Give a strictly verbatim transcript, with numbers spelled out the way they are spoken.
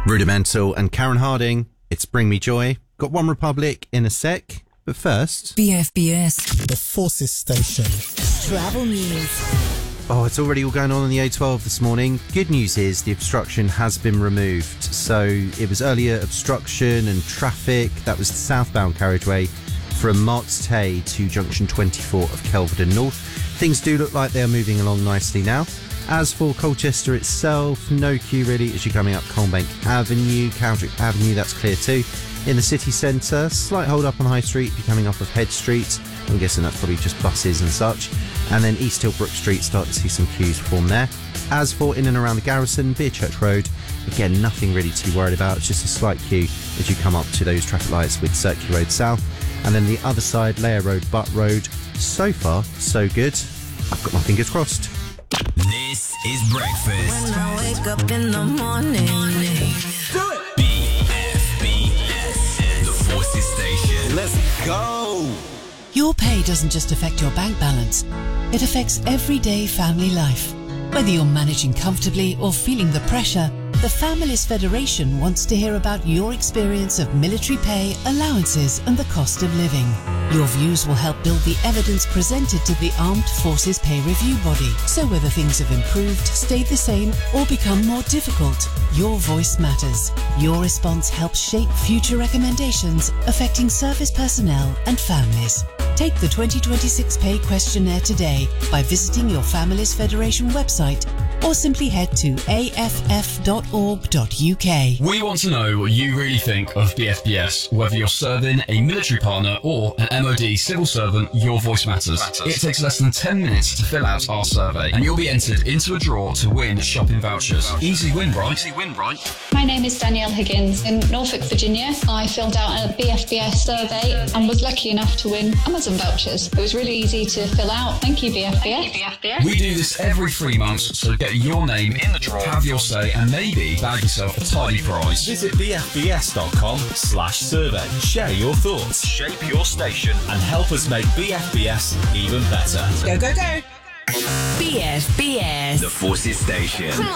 Rudimental and Karen Harding, it's Bring Me Joy. Got One Republic in a sec, but first... B F B S. The Forces Station. Travel news. Oh, it's already all going on on the A twelve this morning. Good news is the obstruction has been removed. So it was earlier obstruction and traffic. That was the southbound carriageway from Marks Tay to junction twenty-four of Kelvedon North. Things do look like they are moving along nicely now. As for Colchester itself, no queue really as you're coming up Colnbank Avenue, Cowdrick Avenue, that's clear too. In the city centre, slight hold up on High Street if you're coming off of Head Street. I'm guessing that's probably just buses and such. And then East Tilbrook Street, starting to see some queues form there. As for in and around the Garrison, Beerchurch Road, again, nothing really too worried about. It's just a slight queue as you come up to those traffic lights with Circular Road South. And then the other side, Layer Road, Butt Road. So far, so good. I've got my fingers crossed. This is breakfast. When I wake up in the morning. Do it! B F B S, the Forces Station. Let's go! Your pay doesn't just affect your bank balance. It affects everyday family life. Whether you're managing comfortably or feeling the pressure, the Families Federation wants to hear about your experience of military pay, allowances and the cost of living. Your views will help build the evidence presented to the Armed Forces Pay Review Body. So whether things have improved, stayed the same or become more difficult, your voice matters. Your response helps shape future recommendations affecting service personnel and families. Take the twenty twenty-six Pay Questionnaire today by visiting your Families Federation website or simply head to a f f dot org dot u k. We want to know what you really think of B F B S, whether you're serving a military partner or an M O D civil servant. Your voice matters. matters. It takes less than ten minutes to fill out our survey, and you'll be entered into a draw to win shopping vouchers. Easy win, right? Easy win, right? My name is Danielle Higgins. In Norfolk, Virginia, I filled out a B F B S survey and was lucky enough to win Amazon vouchers. It was really easy to fill out. Thank you, B F B S. Thank you, B F B S. We do this every three months, so get your name in the draw, have your say, and maybe bag yourself a tidy prize. Visit b f b s dot com slash survey. Share your thoughts, shape your station, and help us make B F B S even better. Go, go, go. B F B S. The Forces Station. Come on.